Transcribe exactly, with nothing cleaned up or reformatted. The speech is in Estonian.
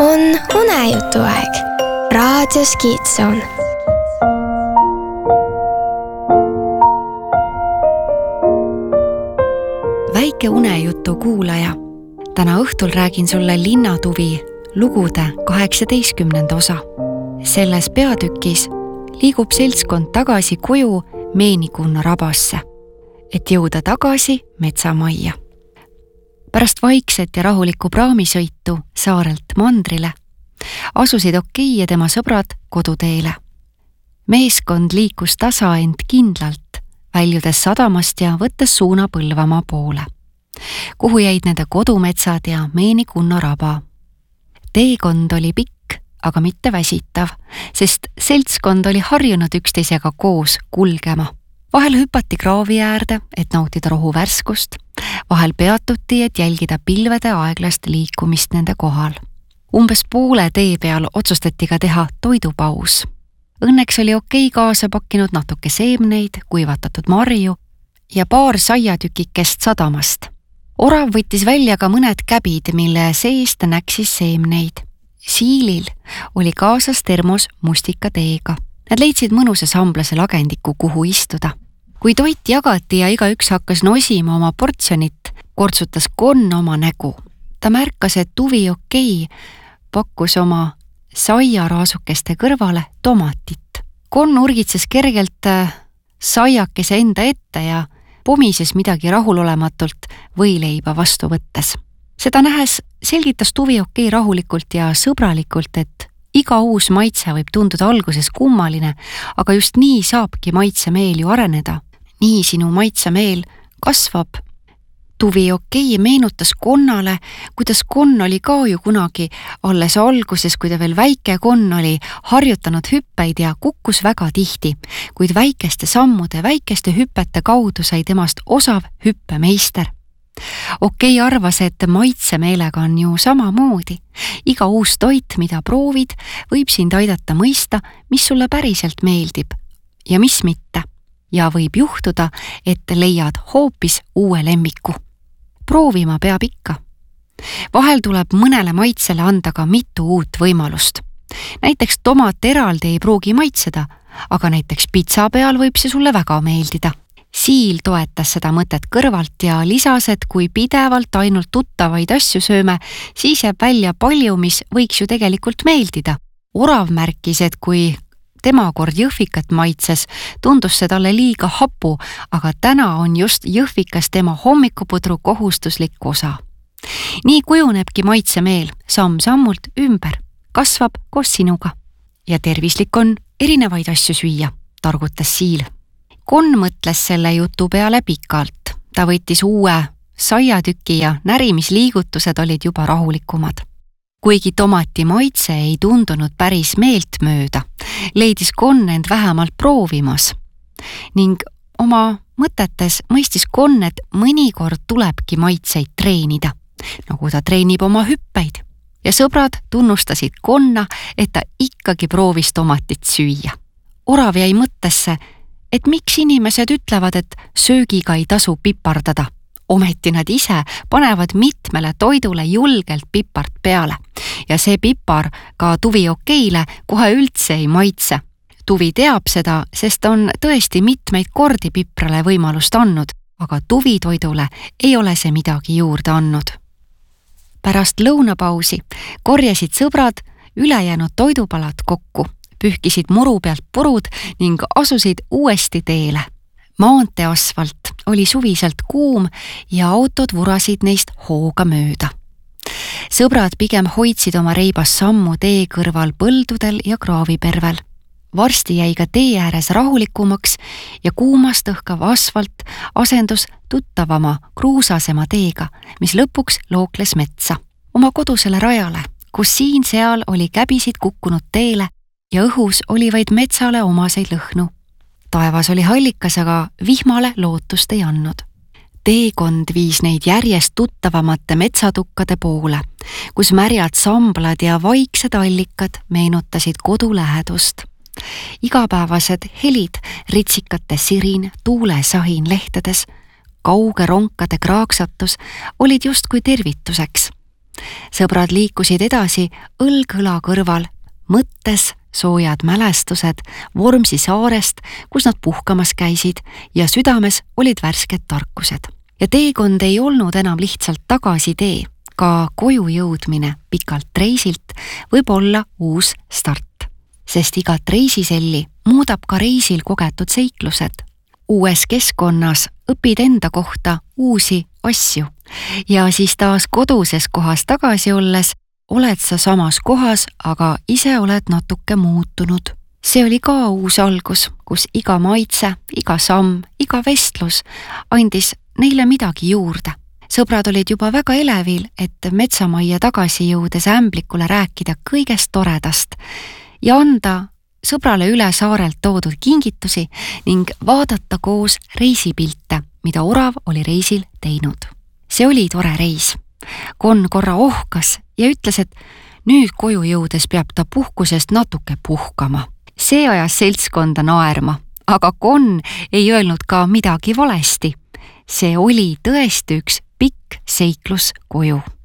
on unejutuaeg raadios Kiidson. Väike unejutu kuulaja. Täna õhtul räägin sulle Linnatuvi lugude kaheksateistkümnenda osa. Selles peatükis liigub seltskond tagasi koju Meenikunna rabasse, et jõuda tagasi metsamajja. Pärast vaikset ja rahulikku praamisõitu saarelt mandrile asusid Okei ja tema sõbrad koduteele. Meeskond liikus tasa end kindlalt, väljudes sadamast ja võttes suuna Põlvamaa poole, kuhu jäid nende kodumetsad ja Meenikunna raba. Teekond oli pikk, aga mitte väsitav, sest seltskond oli harjunud üksteisega koos kulgema. Vahel hüpati kraavi äärde, et nautida rohu värskust, vahel peatuti, et jälgida pilvede aeglast liikumist nende kohal. Umbes poole tee peal otsustati ka teha toidupaus. Õnneks oli Okei kaasa pakkinud natuke seemneid, kuivatatud marju ja paar saiatükikest sadamast. Orav võttis välja ka mõned käbid, mille seest näksis seemneid. Siilil oli kaasas termos mustika teega. Nad leidsid mõnusa samblase lagendiku, kuhu istuda. Kui toit jagati ja igaüks hakkas nosima oma portsjonit, kortsutas Konn oma nägu. Ta märkas, et Tuvi Okei pakkus oma saiaraasukeste kõrvale tomatit. Konn urgitses kergelt saiakese enda ette ja pomises midagi rahulolematult võileiba vastu võttes. Seda nähes selgitas Tuvi Okei rahulikult ja sõbralikult, et iga uus maitse võib tunduda alguses kummaline, aga just nii saabki maitsemeel ju areneda. Nii sinu maitsemeel kasvab. Tuvi Okei meenutas Konnale, kuidas Konn oli ka ju kunagi alles alguses, kui ta veel väike Konn oli, harjutanud hüppeid ja kukkus väga tihti, kuid väikeste sammude, väikeste hüppete kaudu sai temast osav hüppemeister. Okei arvas, et maitsemeelega on ju samamoodi. Iga uus toit, mida proovid, võib sind aidata mõista, mis sulle päriselt meeldib ja mis mitte. Ja võib juhtuda, et leiad hoopis uue lemmiku. Proovima peab ikka. Vahel tuleb mõnele maitsele anda ka mitu uut võimalust. Näiteks tomat eraldi ei pruugi maitseda, aga näiteks pitsa peal võib see sulle väga meeldida. Siil toetas seda mõtet kõrvalt ja lisas, et kui pidevalt ainult tuttavaid asju sööme, siis jääb välja palju, mis võiks ju tegelikult meeldida. Orav märkis, et kui tema kord jõhvikat maitses, tundus see talle liiga hapu, aga täna on just jõhvikas tema hommikupudru kohustuslik osa. Nii kujunebki maitsemeel samm-sammult ümber, kasvab koos sinuga. Ja tervislik on erinevaid asju süüa, targutas Siil. Konn mõtles selle jutu peale pikalt. Ta võttis uue saiatüki ja närimisliigutused olid juba rahulikumad. Kuigi tomati maitse ei tundunud päris meelt mööda, leidis Konn end vähemalt proovimas. Ning oma mõtetes mõistis Konn, et mõnikord tulebki maitseid treenida, nagu ta treenib oma hüppeid. Ja sõbrad tunnustasid Konna, et ta ikkagi proovis tomatit süüa. Orav jäi mõttesse, et miks inimesed ütlevad, et söögiga ei tasu pipardada. Ometi nad ise panevad mitmele toidule julgelt pipart peale ja see pipar ka Tuvi Okeile kohe üldse ei maitse. Tuvi teab seda, sest on tõesti mitmeid kordi piprale võimalust andnud, aga Tuvi toidule ei ole see midagi juurde andnud. Pärast lõunapausi korjasid sõbrad ülejäänud toidupalad kokku, pühkisid muru pealt purud ning asusid uuesti teele. Maantee asfalt oli suviselt kuum ja autod vurasid neist hooga mööda. Sõbrad pigem hoidsid oma reibas sammu tee kõrval põldudel ja kraavipervel. Varsti jäi ka tee ääres rahulikumaks ja kuumast õhkav asfalt asendus tuttavama kruusasema teega, mis lõpuks lookles metsa. Oma kodusele rajale, kus siin-seal oli käbisid kukkunud teele ja õhus oli vaid metsale omaseid lõhnu. Taevas oli hallikas, aga vihmale lootust ei andnud. Teekond viis neid järjest tuttavamate metsatukkade poole, kus märjad samblad ja vaiksed allikad meenutasid kodu lähedust. Igapäevased helid, ritsikate sirin, tuulesahin lehtedes, kauge ronkade kraaksatus olid justkui tervituseks. sõbrad liikusid edasi õlg õla kõrval, mõttes soojad mälestused Vormsi saarest, kus nad puhkamas käisid ja südames olid värsked tarkused. Ja teekond ei olnud enam lihtsalt tagasi tee, ka koju jõudmine pikalt reisilt võib olla uus start, sest igat reisiselli muudab ka reisil kogetud seiklused. Uues keskkonnas õpid enda kohta uusi asju ja siis taas koduses kohas tagasi olles oled sa samas kohas, aga ise oled natuke muutunud. See oli ka uus algus, kus iga maitse, iga samm, iga vestlus andis neile midagi juurde. Sõbrad olid juba väga elevil, et metsamajja tagasi jõudes ämblikule rääkida kõigest toredast ja anda sõbrale üle saarelt toodud kingitusi ning vaadata koos reisipilte, mida orav oli reisil teinud. See oli tore reis. Kon korra ohkas ja ütles, et nüüd koju jõudes peab ta puhkusest natuke puhkama. See ajas seltskonda naerma, aga Kon ei öelnud ka midagi valesti. See oli tõesti üks pikk seiklus koju.